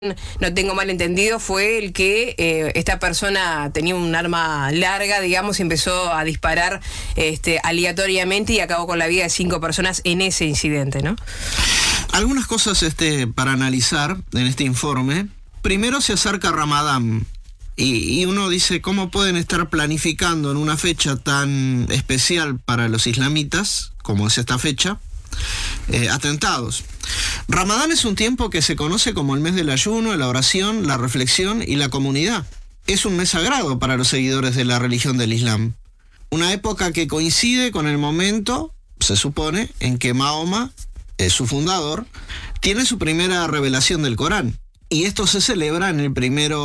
no tengo mal entendido, fue el que esta persona tenía un arma larga, digamos, y empezó a disparar aleatoriamente y acabó con la vida de 5 personas en ese incidente, ¿no? Algunas cosas para analizar en este informe. Primero se acerca Ramadán y uno dice, ¿cómo pueden estar planificando en una fecha tan especial para los islamitas, como es esta fecha, atentados? Ramadán es un tiempo que se conoce como el mes del ayuno, la oración, la reflexión y la comunidad. Es un mes sagrado para los seguidores de la religión del Islam. Una época que coincide con el momento, se supone, en que Mahoma, su fundador, tiene su primera revelación del Corán. Y esto se celebra en el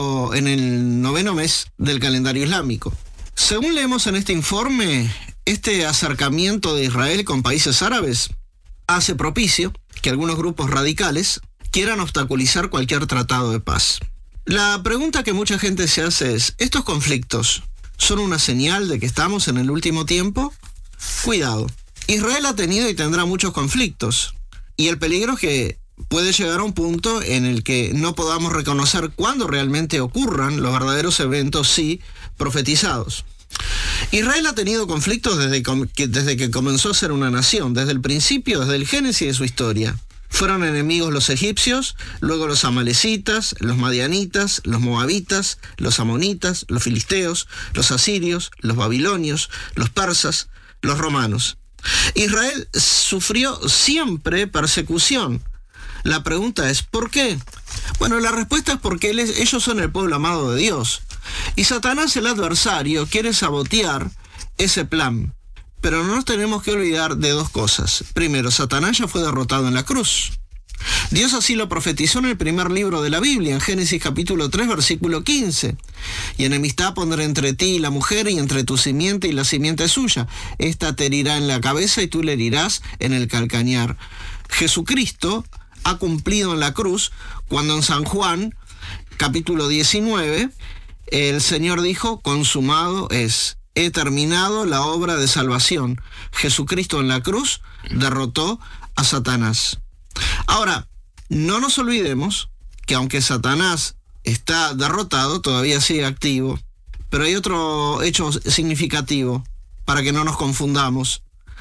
9º mes del calendario islámico. Según leemos en este informe, este acercamiento de Israel con países árabes hace propicio que algunos grupos radicales quieran obstaculizar cualquier tratado de paz. La pregunta que mucha gente se hace es, ¿estos conflictos son una señal de que estamos en el último tiempo? Cuidado. Israel ha tenido y tendrá muchos conflictos, y el peligro es que puede llegar a un punto en el que no podamos reconocer cuándo realmente ocurran los verdaderos eventos profetizados. Israel ha tenido conflictos desde que comenzó a ser una nación, desde el principio, desde el génesis de su historia. Fueron enemigos los egipcios, luego los amalecitas, los madianitas, los moabitas, los amonitas, los filisteos, los asirios, los babilonios, los persas, los romanos. Israel sufrió siempre persecución. La pregunta es, ¿por qué? Bueno, la respuesta es porque ellos son el pueblo amado de Dios. Y Satanás, el adversario, quiere sabotear ese plan. Pero no nos tenemos que olvidar de dos cosas. Primero, Satanás ya fue derrotado en la cruz. Dios así lo profetizó en el primer libro de la Biblia, en Génesis capítulo 3, versículo 15. Y enemistad pondré entre ti y la mujer, y entre tu simiente y la simiente suya. Esta te herirá en la cabeza y tú le herirás en el calcañar. Jesucristo ha cumplido en la cruz cuando en San Juan, capítulo 19, el Señor dijo, consumado es. He terminado la obra de salvación. Jesucristo en la cruz derrotó a Satanás. Ahora, no nos olvidemos que aunque Satanás está derrotado, todavía sigue activo. Pero hay otro hecho significativo para que no nos confundamos.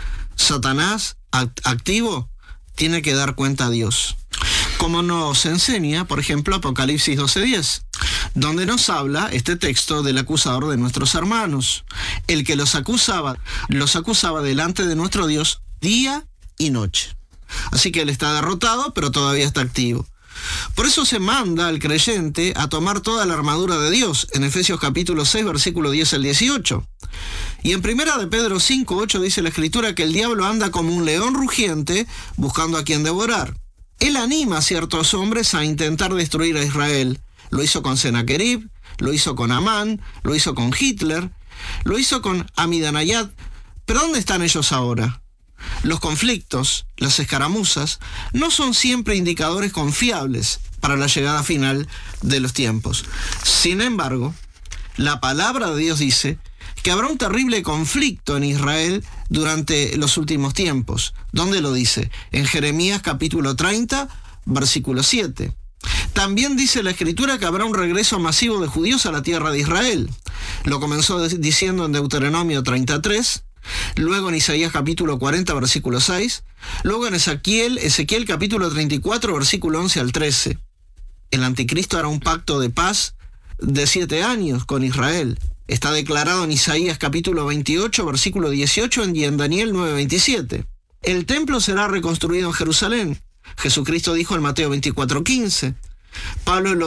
Satanás activo tiene que dar cuenta a Dios. Como nos enseña, por ejemplo, Apocalipsis 12:10, donde nos habla este texto del acusador de nuestros hermanos, el que los acusaba delante de nuestro Dios día y noche. Así que él está derrotado, pero todavía está activo. Por eso se manda al creyente a tomar toda la armadura de Dios, en Efesios capítulo 6, versículo 10 al 18. Y en 1 de Pedro 5:8 dice la Escritura que el diablo anda como un león rugiente buscando a quien devorar. Él anima a ciertos hombres a intentar destruir a Israel. Lo hizo con Senaquerib, lo hizo con Amán, lo hizo con Hitler, lo hizo con Amidanayad. ¿Pero dónde están ellos ahora? Los conflictos, las escaramuzas, no son siempre indicadores confiables para la llegada final de los tiempos. Sin embargo, la palabra de Dios dice que habrá un terrible conflicto en Israel durante los últimos tiempos. ¿Dónde lo dice? En Jeremías capítulo 30, versículo 7. También dice la Escritura que habrá un regreso masivo de judíos a la tierra de Israel. Lo comenzó diciendo en Deuteronomio 33, luego en Isaías capítulo 40, versículo 6, luego en Ezequiel capítulo 34, versículo 11 al 13. El anticristo hará un pacto de paz de 7 años con Israel. Está declarado en Isaías capítulo 28, versículo 18 y en Daniel 9:27. El templo será reconstruido en Jerusalén. Jesucristo dijo en Mateo 24:15. Pablo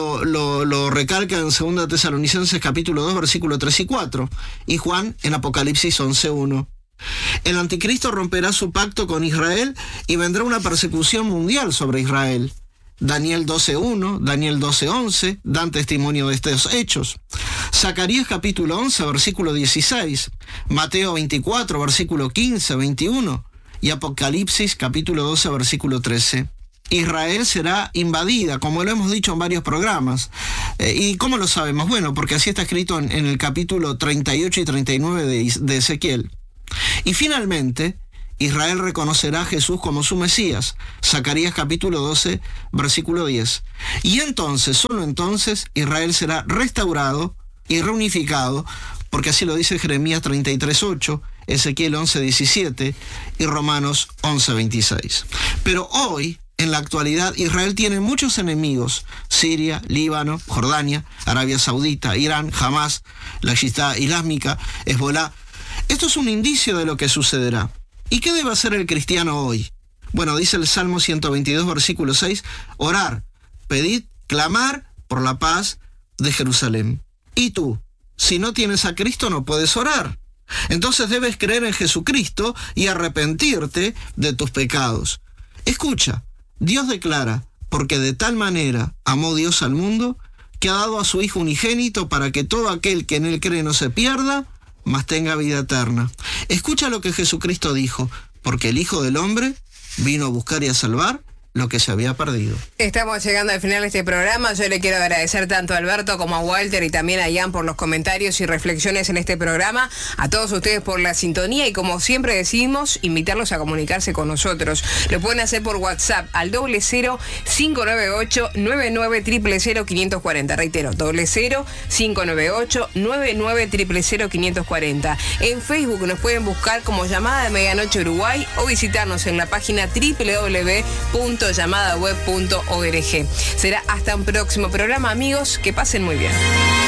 lo recalca en 2 Tesalonicenses capítulo 2, versículo 3 y 4. Y Juan en Apocalipsis 11:1. El anticristo romperá su pacto con Israel y vendrá una persecución mundial sobre Israel. Daniel 12:1, Daniel 12:11 dan testimonio de estos hechos. Zacarías capítulo 11, versículo 16, Mateo 24, versículo 15, 21 y Apocalipsis capítulo 12, versículo 13. Israel será invadida, como lo hemos dicho en varios programas. ¿Y cómo lo sabemos? Bueno, porque así está escrito en el capítulo 38 y 39 de Ezequiel. Y finalmente, Israel reconocerá a Jesús como su Mesías. Zacarías capítulo 12, versículo 10. Y entonces, solo entonces, Israel será restaurado y reunificado, porque así lo dice Jeremías 33:8, Ezequiel 11:17 y Romanos 11:26. Pero hoy, en la actualidad, Israel tiene muchos enemigos: Siria, Líbano, Jordania, Arabia Saudita, Irán, Hamas, la Yihad Islámica, Hezbolá. Esto es un indicio de lo que sucederá. ¿Y qué debe hacer el cristiano hoy? Bueno, dice el Salmo 122, versículo 6, orar, pedid, clamar por la paz de Jerusalén. ¿Y tú? Si no tienes a Cristo no puedes orar. Entonces debes creer en Jesucristo y arrepentirte de tus pecados. Escucha, Dios declara, porque de tal manera amó Dios al mundo, que ha dado a su Hijo unigénito para que todo aquel que en él cree no se pierda, mas tenga vida eterna. Escucha lo que Jesucristo dijo, porque el Hijo del Hombre vino a buscar y a salvar lo que se había perdido. Estamos llegando al final de este programa. Yo le quiero agradecer tanto a Alberto como a Walter y también a Ian por los comentarios y reflexiones en este programa, a todos ustedes por la sintonía y, como siempre decimos, invitarlos a comunicarse con nosotros. Lo pueden hacer por WhatsApp al 00598-99000540. Reitero, 00598-99000540. En Facebook nos pueden buscar como Llamada de Medianoche Uruguay o visitarnos en la página www.llamadaweb.org. Será hasta un próximo programa, amigos. Que pasen muy bien.